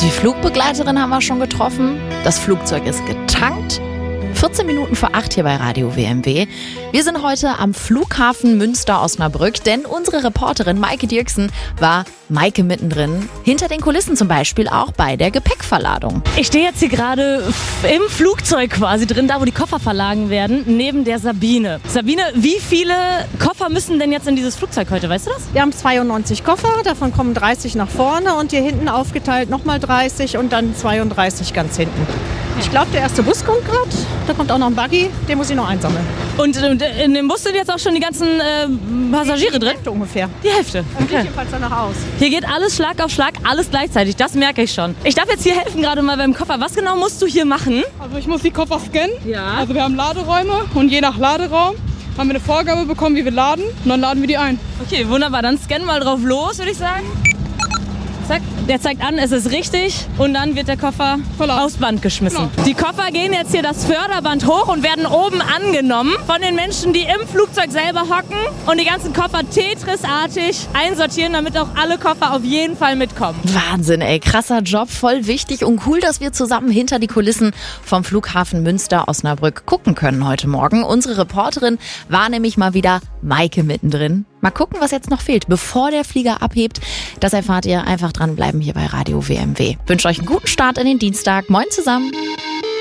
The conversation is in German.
Die Flugbegleiterin haben wir schon getroffen. Das Flugzeug ist getankt. 14 Minuten vor 8 hier bei Radio WMW. Wir sind heute am Flughafen Münster-Osnabrück, denn unsere Reporterin Maike Dirksen war Maike mittendrin. Hinter den Kulissen zum Beispiel auch bei der Gepäckverladung. Ich stehe jetzt hier gerade im Flugzeug quasi drin, da wo die Koffer verladen werden, neben der Sabine. Sabine, wie viele Koffer müssen denn jetzt in dieses Flugzeug heute, weißt du das? Wir haben 92 Koffer, davon kommen 30 nach vorne und hier hinten aufgeteilt nochmal 30 und dann 32 ganz hinten. Ich glaube, der erste Bus kommt gerade, da kommt auch noch ein Buggy, den muss ich noch einsammeln. Und in dem Bus sind jetzt auch schon die ganzen Passagiere drin? Die Hälfte ungefähr. Die Hälfte? Sieht jedenfalls danach aus. Hier geht alles Schlag auf Schlag, alles gleichzeitig, das merke ich schon. Ich darf jetzt hier helfen gerade mal beim Koffer. Was genau musst du hier machen? Also ich muss die Koffer scannen. Ja. Also wir haben Laderäume und je nach Laderaum haben wir eine Vorgabe bekommen, wie wir laden und dann laden wir die ein. Okay, wunderbar. Dann scannen mal drauf los, würde ich sagen. Zack, der zeigt an, es ist richtig und dann wird der Koffer aufs Band geschmissen. Genau. Die Koffer gehen jetzt hier das Förderband hoch und werden oben angenommen von den Menschen, die im Flugzeug selber hocken und die ganzen Koffer Tetris-artig einsortieren, damit auch alle Koffer auf jeden Fall mitkommen. Wahnsinn, ey, krasser Job, voll wichtig und cool, dass wir zusammen hinter die Kulissen vom Flughafen Münster-Osnabrück gucken können heute Morgen. Unsere Reporterin war nämlich mal wieder Maike mittendrin. Mal gucken, was jetzt noch fehlt, bevor der Flieger abhebt. Das erfahrt ihr, einfach dranbleiben hier bei Radio WMW. Wünsche euch einen guten Start in den Dienstag. Moin zusammen.